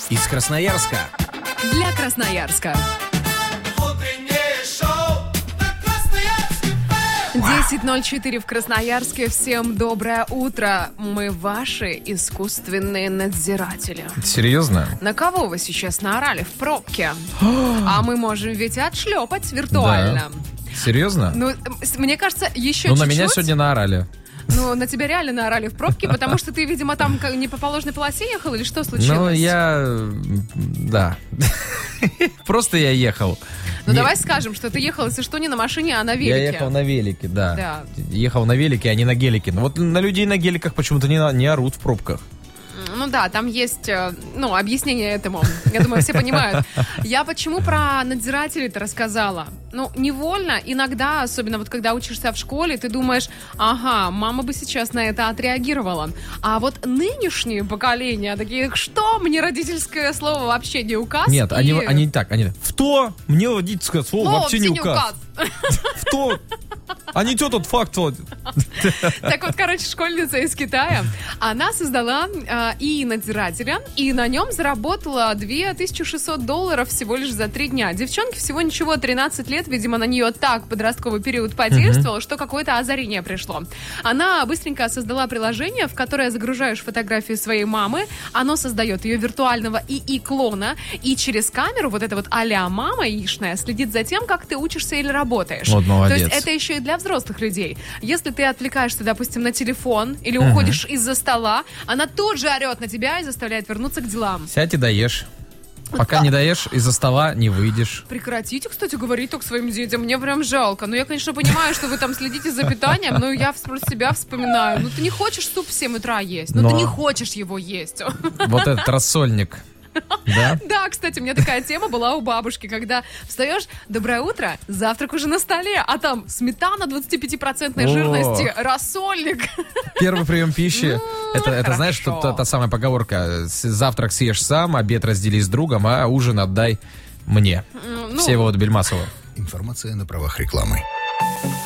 из Красноярска. Для Красноярска. 10:04 в Красноярске. Всем доброе утро. Мы ваши искусственные надзиратели. Серьезно? На кого вы сейчас наорали в пробке? А мы можем ведь отшлепать виртуально. Да. Серьезно? Ну, мне кажется, еще Ну, чуть-чуть. на меня сегодня наорали. Ну, на тебя реально наорали в пробке, потому что ты, видимо, там не по положенной полосе ехал, или что случилось? Да. Просто я ехал. Ну, давай скажем, что ты ехал, если что, не на машине, а на велике. Я ехал на велике, да. Ехал на велике, а не на гелике. Но вот на людей на геликах почему-то не орут в пробках. Ну да, там есть, объяснение этому. Я думаю, все понимают. Я почему про надзирателей-то рассказала? Ну, невольно, иногда, особенно вот когда учишься в школе, ты думаешь, ага, мама бы сейчас на это отреагировала. А вот нынешнее поколение такие, что мне родительское слово вообще не указ? Нет, они так, в то мне родительское слово вообще не указ. В то, а не то тот факт вот. Так вот, короче, школьница из Китая, она создала и надзирателя, и на нем заработала $2600 всего лишь за 3 дня. Девчонке всего ничего, 13 лет, видимо, на нее так подростковый период подействовал, что какое-то озарение пришло. Она быстренько создала приложение, в которое загружаешь фотографии своей мамы, оно создает ее виртуального ИИ-клона, и через камеру, вот это вот а-ля мама яичная, следит за тем, как ты учишься или работаешь. Вот молодец. То есть это еще и для взрослых людей. Если ты отвлекаешься, допустим, на телефон или уходишь из-за стола, она тут же орет на тебя и заставляет вернуться к делам. Сядь и доешь. Пока не доешь, из-за стола не выйдешь. Прекратите, кстати, говорить так своим детям. Мне прям жалко. Ну, я, конечно, понимаю, что вы там следите за питанием, но я про себя вспоминаю. Ну, ты не хочешь суп в 7 утра есть. Ну, ты не хочешь его есть. Вот этот рассольник. Да? Да, кстати, у меня такая тема была у бабушки, когда встаешь, доброе утро, завтрак уже на столе, а там сметана 25% жирности, рассольник. Первый прием пищи. Это знаешь, что та самая поговорка: завтрак съешь сам, обед раздели с другом, а ужин отдай мне. Всеволод Бельмасова. Информация на правах рекламы.